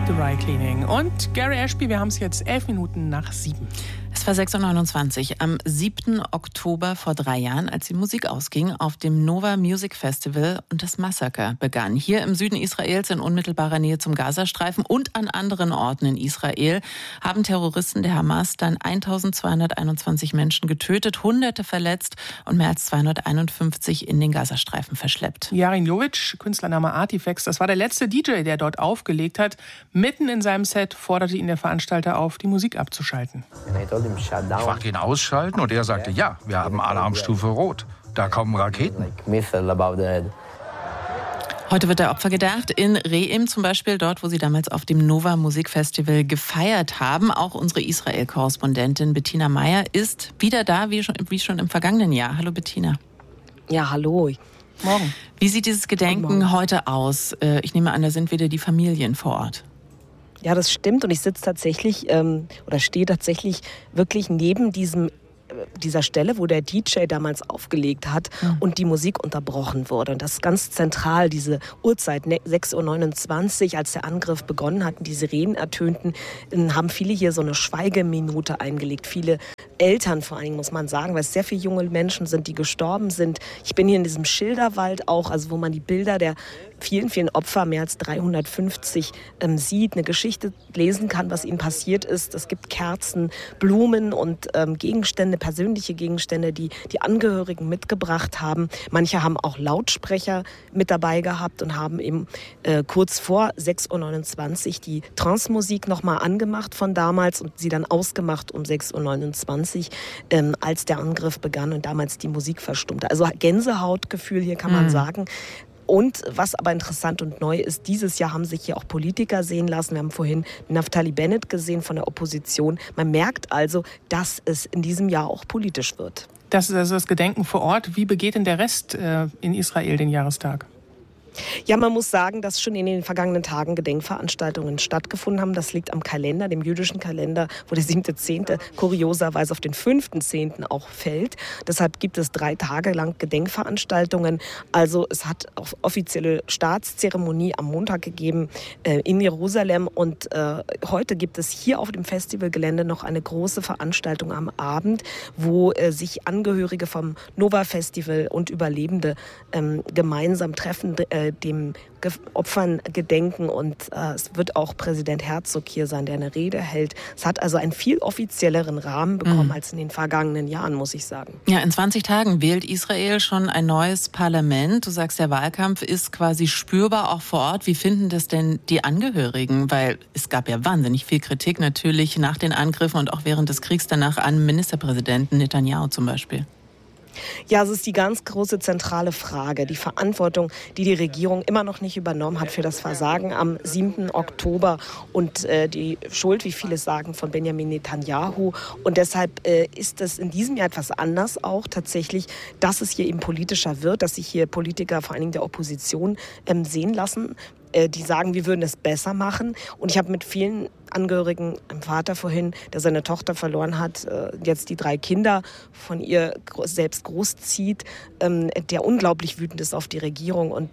Dry Cleaning. Und Gary Ashby, wir haben es jetzt 11 Minuten nach 7. Es war 6.29 Uhr am 7. Oktober vor 3 Jahren, als die Musik ausging auf dem Nova Music Festival und das Massaker begann. Hier im Süden Israels in unmittelbarer Nähe zum Gazastreifen und an anderen Orten in Israel haben Terroristen der Hamas dann 1221 Menschen getötet, Hunderte verletzt und mehr als 251 in den Gazastreifen verschleppt. Yarin Jovic, Künstlername Artifex, das war der letzte DJ, der dort aufgelegt hat. Mitten in seinem Set forderte ihn der Veranstalter auf, die Musik abzuschalten. Ich fragte ihn ausschalten und er sagte, ja, wir haben Alarmstufe Rot. Da kommen Raketen. Heute wird der Opfer gedacht, in Re'im zum Beispiel, dort, wo sie damals auf dem Nova Musikfestival gefeiert haben. Auch unsere Israel-Korrespondentin Bettina Meyer ist wieder da, wie schon im vergangenen Jahr. Hallo Bettina. Ja, hallo. Morgen. Wie sieht dieses Gedenken heute aus? Ich nehme an, da sind wieder die Familien vor Ort. Ja, das stimmt und ich sitze tatsächlich oder stehe tatsächlich wirklich neben dieser Stelle, wo der DJ damals aufgelegt hat und die Musik unterbrochen wurde. Und das ist ganz zentral, diese Uhrzeit, 6.29 Uhr, als der Angriff begonnen hat und die Sirenen ertönten, haben viele hier so eine Schweigeminute eingelegt. Viele Eltern vor allen Dingen, muss man sagen, weil es sehr viele junge Menschen sind, die gestorben sind. Ich bin hier in diesem Schilderwald auch, also wo man die Bilder der vielen, vielen Opfer, mehr als 350, sieht, eine Geschichte lesen kann, was ihnen passiert ist. Es gibt Kerzen, Blumen und Gegenstände, persönliche Gegenstände, die die Angehörigen mitgebracht haben. Manche haben auch Lautsprecher mit dabei gehabt und haben eben kurz vor 6.29 Uhr die Trance-Musik nochmal angemacht von damals und sie dann ausgemacht um 6.29 Uhr, als der Angriff begann und damals die Musik verstummte. Also Gänsehautgefühl hier kann man sagen. Und was aber interessant und neu ist, dieses Jahr haben sich hier auch Politiker sehen lassen. Wir haben vorhin Naftali Bennett gesehen von der Opposition. Man merkt also, dass es in diesem Jahr auch politisch wird. Das ist also das Gedenken vor Ort. Wie begeht denn der Rest in Israel den Jahrestag? Ja, man muss sagen, dass schon in den vergangenen Tagen Gedenkveranstaltungen stattgefunden haben. Das liegt am Kalender, dem jüdischen Kalender, wo der 7.10. kurioserweise auf den 5.10. auch fällt. Deshalb gibt es 3 Tage lang Gedenkveranstaltungen. Also es hat auch offizielle Staatszeremonie am Montag gegeben in Jerusalem. Und heute gibt es hier auf dem Festivalgelände noch eine große Veranstaltung am Abend, wo sich Angehörige vom Nova Festival und Überlebende gemeinsam treffen, dem Opfern gedenken und es wird auch Präsident Herzog hier sein, der eine Rede hält. Es hat also einen viel offizielleren Rahmen bekommen als in den vergangenen Jahren, muss ich sagen. Ja, in 20 Tagen wählt Israel schon ein neues Parlament. Du sagst, der Wahlkampf ist quasi spürbar auch vor Ort. Wie finden das denn die Angehörigen? Weil es gab ja wahnsinnig viel Kritik natürlich nach den Angriffen und auch während des Kriegs danach an Ministerpräsidenten Netanyahu zum Beispiel. Ja, es ist die ganz große zentrale Frage, die Verantwortung, die die Regierung immer noch nicht übernommen hat für das Versagen am 7. Oktober und die Schuld, wie viele sagen, von Benjamin Netanyahu. Und deshalb ist es in diesem Jahr etwas anders auch tatsächlich, dass es hier eben politischer wird, dass sich hier Politiker, vor allen Dingen der Opposition, sehen lassen. Die sagen, wir würden es besser machen. Und ich habe mit vielen Angehörigen, einem Vater vorhin, der seine Tochter verloren hat, jetzt die 3 Kinder von ihr selbst großzieht, der unglaublich wütend ist auf die Regierung und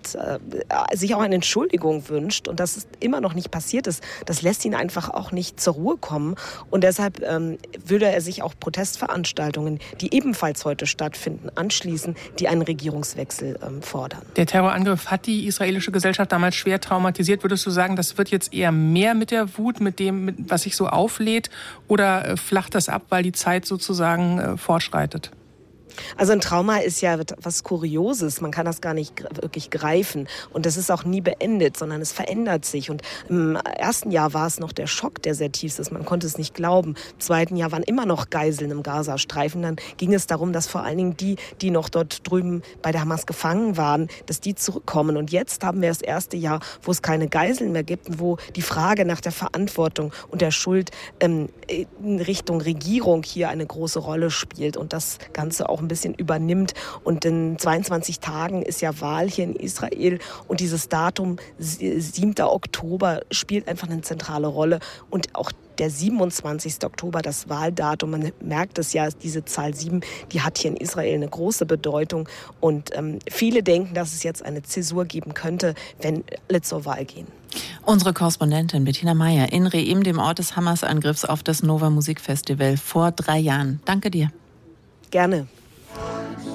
sich auch eine Entschuldigung wünscht und dass es immer noch nicht passiert ist, das lässt ihn einfach auch nicht zur Ruhe kommen. Und deshalb würde er sich auch Protestveranstaltungen, die ebenfalls heute stattfinden, anschließen, die einen Regierungswechsel fordern. Der Terrorangriff hat die israelische Gesellschaft damals schwer traumatisiert. Würdest du sagen, das wird jetzt eher mehr mit der Wut, mit dem, was sich so auflädt, oder flacht das ab, weil die Zeit sozusagen fortschreitet? Also ein Trauma ist ja was Kurioses, man kann das gar nicht wirklich greifen und das ist auch nie beendet, sondern es verändert sich und im ersten Jahr war es noch der Schock, der sehr tief ist, man konnte es nicht glauben. Im zweiten Jahr waren immer noch Geiseln im Gazastreifen, dann ging es darum, dass vor allen Dingen die noch dort drüben bei der Hamas gefangen waren, dass die zurückkommen und jetzt haben wir das erste Jahr, wo es keine Geiseln mehr gibt und wo die Frage nach der Verantwortung und der Schuld in Richtung Regierung hier eine große Rolle spielt und das Ganze auch ein bisschen übernimmt. Und in 22 Tagen ist ja Wahl hier in Israel und dieses Datum 7. Oktober spielt einfach eine zentrale Rolle und auch der 27. Oktober, das Wahldatum, man merkt es ja, diese Zahl 7, die hat hier in Israel eine große Bedeutung und viele denken, dass es jetzt eine Zäsur geben könnte, wenn alle zur Wahl gehen. Unsere Korrespondentin Bettina Meyer in Reim, dem Ort des Hamas-Angriffs auf das Nova Musikfestival vor 3 Jahren. Danke dir. Gerne.